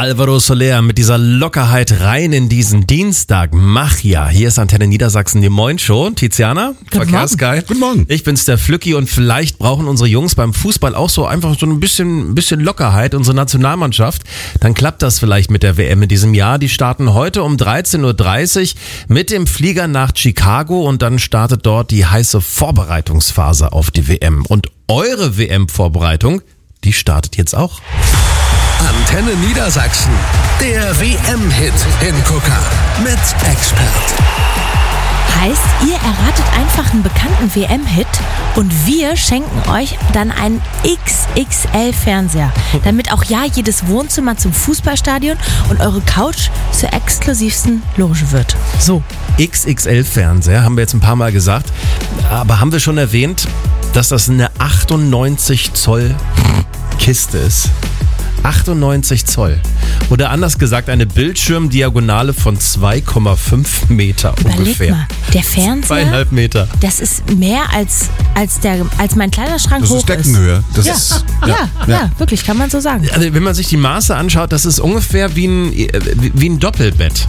Alvaro Soler mit dieser Lockerheit rein in diesen Dienstag. Mach ja. Hier ist Antenne Niedersachsen, die Moin-Show. Tiziana, Verkehrsguide. Guten Morgen. Ich bin's, der Flücki, und vielleicht brauchen unsere Jungs beim Fußball auch so einfach so ein bisschen Lockerheit, unsere Nationalmannschaft. Dann klappt das vielleicht mit der WM in diesem Jahr. Die starten heute um 13.30 Uhr mit dem Flieger nach Chicago und dann startet dort die heiße Vorbereitungsphase auf die WM. Und eure WM-Vorbereitung, die startet jetzt auch. Antenne Niedersachsen, der WM-Hit-Hingucker mit Expert. Heißt, ihr erratet einfach einen bekannten WM-Hit und wir schenken euch dann einen XXL-Fernseher, damit auch ja jedes Wohnzimmer zum Fußballstadion und eure Couch zur exklusivsten Loge wird. So. XXL-Fernseher, haben wir jetzt ein paar Mal gesagt, aber haben wir schon erwähnt, dass das eine 98 Zoll Kiste ist? 98 Zoll. Oder anders gesagt, eine Bildschirmdiagonale von 2,5 Meter ungefähr. Überleg mal, der Fernseher, 2,5 Meter. das ist mehr als mein Kleiderschrank Das hoch ist Deckenhöhe. Das Ja. ist, Ja, wirklich, kann man so sagen. Also, wenn man sich die Maße anschaut, das ist ungefähr wie ein Doppelbett.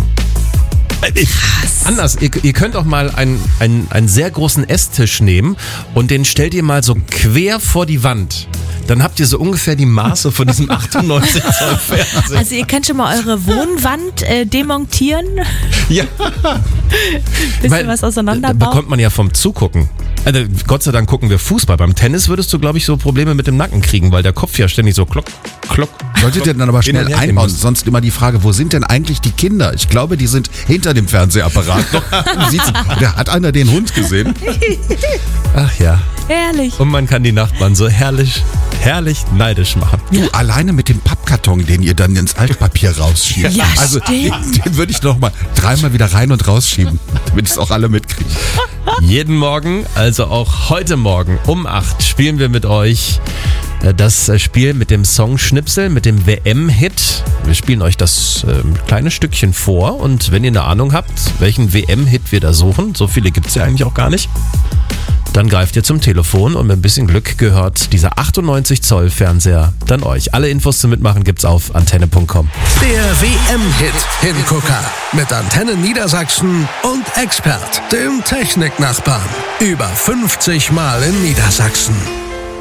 Anders, ihr könnt auch mal einen sehr großen Esstisch nehmen und den stellt ihr mal so quer vor die Wand. Dann habt ihr so ungefähr die Maße von diesem 98 Zoll Fernseher. Also ihr könnt schon mal eure Wohnwand demontieren, Ja. bisschen was Da auseinanderbauen. bekommt man ja vom Zugucken. Also Gott sei Dank gucken wir Fußball. Beim Tennis würdest du, glaube ich, so Probleme mit dem Nacken kriegen, weil der Kopf ja ständig so klock. solltet ihr dann aber Hin und schnell her gehen einbauen. müssen. Sonst immer die Frage, wo sind denn eigentlich die Kinder? Ich glaube, die sind hinter dem Fernsehapparat. Oder hat einer den Hund gesehen? Ach ja. Herrlich. Und man kann die Nachbarn so herrlich neidisch machen. Du, alleine mit dem Pappkarton, den ihr dann ins Altpapier rausschiebt. Ja, also stimmt. den würde ich noch mal dreimal wieder rein und rausschieben, damit es auch alle mitkriegen. Jeden Morgen, also auch heute Morgen um 8 spielen wir mit euch das Spiel mit dem Song Schnipsel, mit dem WM-Hit. Wir spielen euch das kleine Stückchen vor und wenn ihr eine Ahnung habt, welchen WM-Hit wir da suchen, so viele gibt's ja eigentlich auch gar nicht, dann greift ihr zum Telefon und mit ein bisschen Glück gehört dieser 98 Zoll Fernseher dann euch. Alle Infos zum Mitmachen gibt's auf antenne.com. Der WM-Hit-Hingucker mit Antenne Niedersachsen und Expert, dem Techniknachbarn. Über 50 Mal in Niedersachsen.